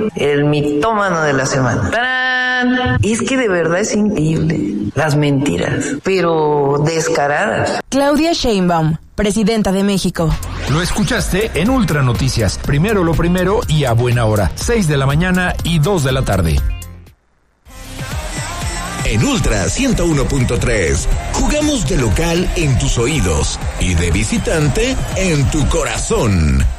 el mitómano de la semana. ¡Tarán! Es que de verdad es increíble las mentiras, pero descaradas. Claudia Sheinbaum, presidenta de México. Lo escuchaste en Ultra Noticias. Primero lo primero y a buena hora. 6 de la mañana y 2 de la tarde. En Ultra 101.3, jugamos de local en tus oídos y de visitante en tu corazón.